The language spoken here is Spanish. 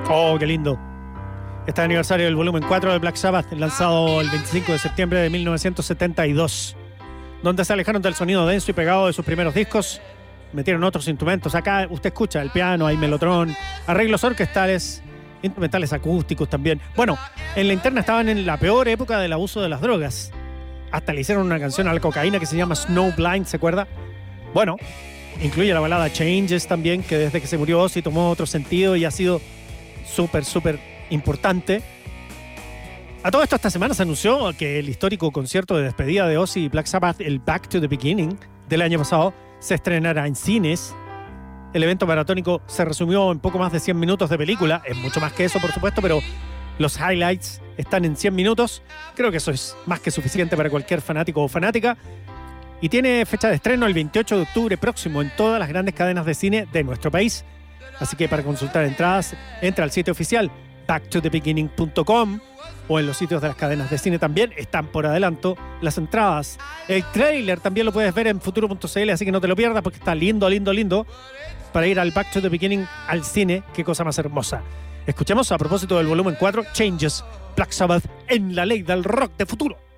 Oh, qué lindo. Este aniversario del volumen 4 de Black Sabbath, lanzado el 25 de septiembre de 1972, donde se alejaron del sonido denso y pegado de sus primeros discos, metieron otros instrumentos. Acá usted escucha el piano, hay melotrón, arreglos orquestales, instrumentales acústicos también. Bueno, en la interna estaban en la peor época del abuso de las drogas. Hasta le hicieron una canción a la cocaína que se llama Snowblind, ¿se acuerda? Bueno, incluye la balada Changes también, que desde que se murió Ozzy tomó otro sentido y ha sido súper importante. A todo esto, esta semana se anunció que el histórico concierto de despedida de Ozzy y Black Sabbath, el Back to the Beginning del año pasado, se estrenará en cines. El evento maratónico se resumió en poco más de 100 minutos de película. Es mucho más que eso, por supuesto, pero los highlights están en 100 minutos. Creo que eso es más que suficiente para cualquier fanático o fanática. Y tiene fecha de estreno el 28 de octubre próximo en todas las grandes cadenas de cine de nuestro país. Así que para consultar entradas, entra al sitio oficial backtothebeginning.com o en los sitios de las cadenas de cine también están por adelanto las entradas. El tráiler también lo puedes ver en futuro.cl, así que no te lo pierdas porque está lindo para ir al Back to the Beginning al cine. Qué cosa más hermosa. Escuchemos a propósito del volumen 4, Changes, Black Sabbath en la ley del rock de futuro.